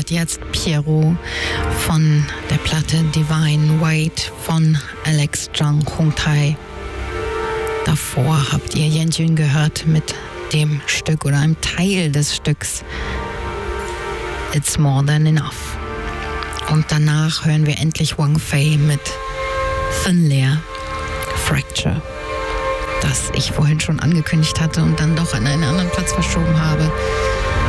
hört jetzt Pierrot von der Platte Divine Weight von Alex Zhang Hongtai. Davor habt ihr Yanjun gehört mit dem Stück oder einem Teil des Stücks It's More Than Enough. Und danach hören wir endlich Wang Fei mit Thin Layer Fracture, das ich vorhin schon angekündigt hatte und dann doch an einen anderen Platz verschoben habe.